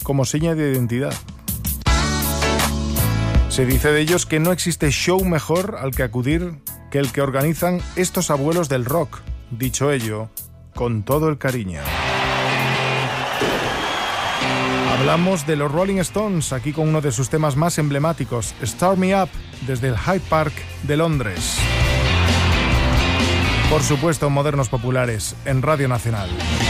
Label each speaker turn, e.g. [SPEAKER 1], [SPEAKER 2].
[SPEAKER 1] como seña de identidad. Se dice de ellos que no existe show mejor al que acudir que el que organizan estos abuelos del rock. Dicho ello, con todo el cariño. Hablamos de los Rolling Stones, aquí con uno de sus temas más emblemáticos, Start Me Up, desde el Hyde Park de Londres. Por supuesto, Modernos Populares, en Radio Nacional.